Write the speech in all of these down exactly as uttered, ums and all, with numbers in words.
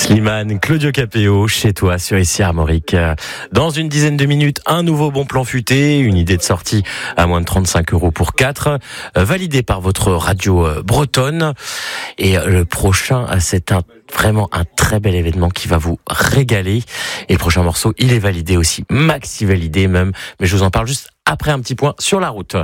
Slimane, Claudio Capéo, chez toi sur Ici Armorique. Dans une dizaine de minutes, un nouveau bon plan futé, une idée de sortie à moins de trente-cinq euros pour quatre, validé par votre radio bretonne. Et le prochain, c'est un vraiment un très bel événement qui va vous régaler. Et le prochain morceau, il est validé aussi, maxi validé même. Mais je vous en parle juste après un petit point sur la route.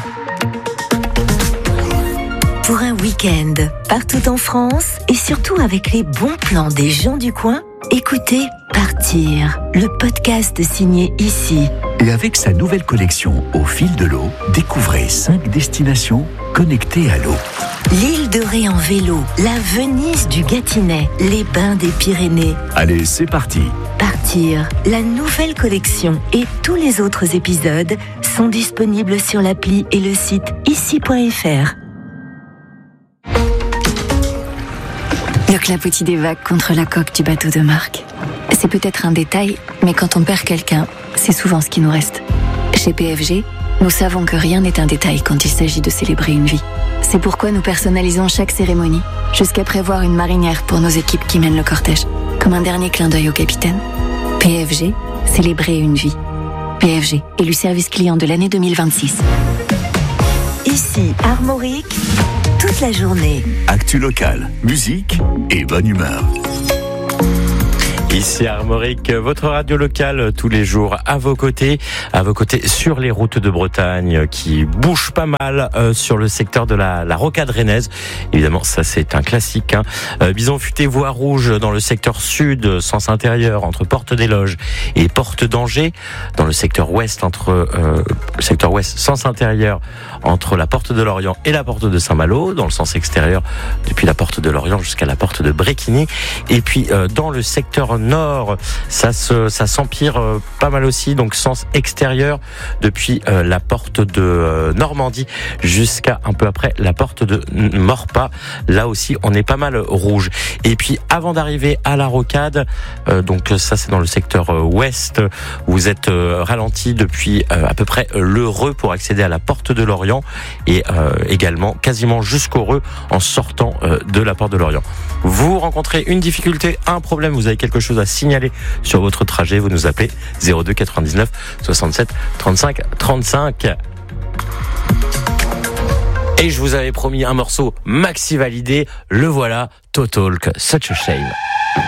Pour un week-end, partout en France et surtout avec les bons plans des gens du coin, écoutez Partir, le podcast signé Ici. Et avec sa nouvelle collection Au fil de l'eau, découvrez cinq destinations connectées à l'eau. L'île de Ré en vélo, la Venise du Gâtinais, les bains des Pyrénées. Allez, c'est parti. Partir, la nouvelle collection et tous les autres épisodes sont disponibles sur l'appli et le site ici point f r. Le clapotis des vagues contre la coque du bateau de Marc. C'est peut-être un détail, mais quand on perd quelqu'un, c'est souvent ce qui nous reste. Chez P F G, nous savons que rien n'est un détail quand il s'agit de célébrer une vie. C'est pourquoi nous personnalisons chaque cérémonie, jusqu'à prévoir une marinière pour nos équipes qui mènent le cortège, comme un dernier clin d'œil au capitaine. P F G, célébrer une vie. P F G, élu service client de l'année deux mille vingt-six. Ici Armorique, toute la journée. Actu locale, musique et bonne humeur. Ici Armorique, votre radio locale tous les jours à vos côtés, à vos côtés sur les routes de Bretagne qui bougent pas mal euh, sur le secteur de la, la rocade rennaise. Évidemment, ça c'est un classique. Hein. Euh, Bison futé, voie rouge dans le secteur sud, sens intérieur entre Porte des Loges et Porte d'Angers. Dans le secteur ouest, entre euh, le secteur ouest, sens intérieur entre la Porte de Lorient et la Porte de Saint-Malo. Dans le sens extérieur, depuis la Porte de Lorient jusqu'à la Porte de Bréquigny. Et puis euh, dans le secteur nord, ça se, ça s'empire euh, pas mal aussi, donc sens extérieur depuis euh, la porte de euh, Normandie jusqu'à un peu après la porte de Maurepas. Là aussi, on est pas mal rouge. Et puis avant d'arriver à la rocade, euh, donc ça c'est dans le secteur euh, ouest, vous êtes euh, ralenti depuis euh, à peu près le Reux pour accéder à la porte de Lorient et euh, également quasiment jusqu'au Reux en sortant euh, de la porte de Lorient. Vous rencontrez une difficulté, un problème, vous avez quelque chose à signaler sur votre trajet, vous nous appelez zéro deux quatre-vingt-dix-neuf soixante-sept trente-cinq trente-cinq. Et je vous avais promis un morceau maxi validé, le voilà, Totalk, Such a Shame.